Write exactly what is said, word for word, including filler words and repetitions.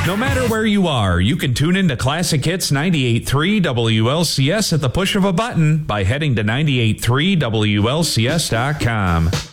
No matter where you are, you can tune into Classic Hits ninety-eight point three W L C S at the push of a button by heading to ninety-eight point three W L C S dot com.